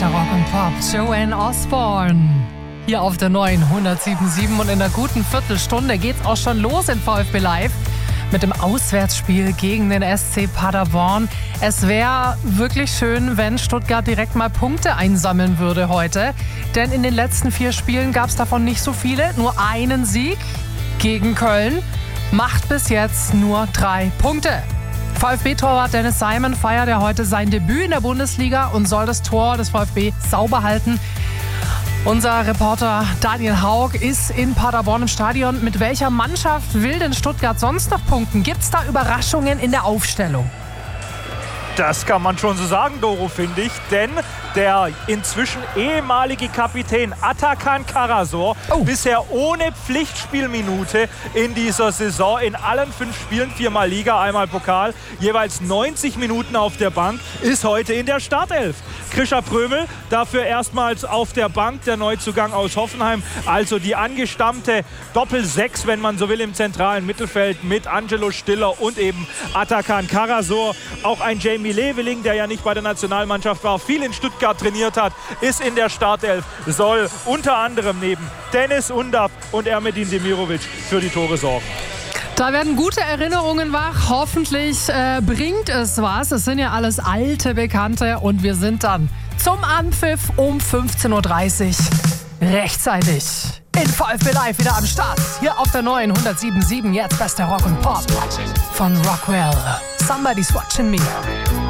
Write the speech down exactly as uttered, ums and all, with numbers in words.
beste Rock und Pop. Joanne Osborne. Hier auf der neuen hundertsieben Komma sieben und in einer guten Viertelstunde geht's auch schon los in VfB Live mit dem Auswärtsspiel gegen den S C Paderborn. Es wäre wirklich schön, wenn Stuttgart direkt mal Punkte einsammeln würde heute. Denn in den letzten vier Spielen gab es davon nicht so viele. Nur einen Sieg gegen Köln macht bis jetzt nur drei Punkte. VfB-Torwart Dennis Simon feiert ja heute sein Debüt in der Bundesliga und soll das Tor des VfB sauber halten. Unser Reporter Daniel Haug ist in Paderborn im Stadion. Mit welcher Mannschaft will denn Stuttgart sonst noch punkten? Gibt es da Überraschungen in der Aufstellung? Das kann man schon so sagen, Doro, finde ich. Denn der inzwischen ehemalige Kapitän Atakan Karasor, oh. bisher ohne Pflichtspielminute in dieser Saison, in allen fünf Spielen, viermal Liga, einmal Pokal, jeweils neunzig Minuten auf der Bank, ist heute in der Startelf. Krischer Prömel dafür erstmals auf der Bank, der Neuzugang aus Hoffenheim. Also die angestammte Doppel-Sechs, wenn man so will, im zentralen Mittelfeld mit Angelo Stiller und eben Atakan Karasor. Auch ein Jamie Leveling, der ja nicht bei der Nationalmannschaft war, viel in Stuttgart trainiert hat, ist in der Startelf, soll unter anderem neben Dennis Undav und Ermedin Demirovic für die Tore sorgen. Da werden gute Erinnerungen wach. Hoffentlich äh, bringt es was. Es sind ja alles alte Bekannte und wir sind dann zum Anpfiff um fünfzehn Uhr dreißig rechtzeitig in VfB Live wieder am Start. Hier auf der neuen hundertsieben Komma sieben, jetzt bester Rock und Pop von Rockwell. Somebody's watching me.